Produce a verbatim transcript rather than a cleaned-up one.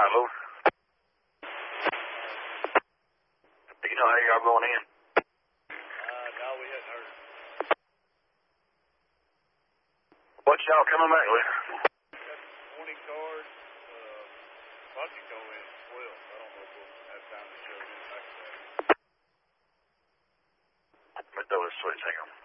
high load. Do you know how y'all going in? Uh, no, we hadn't heard. What y'all coming back with? Got twenty cars, uh, bunch go in twelve. I don't know if we'll have time to show them back there. Let me throw this switch, hang on.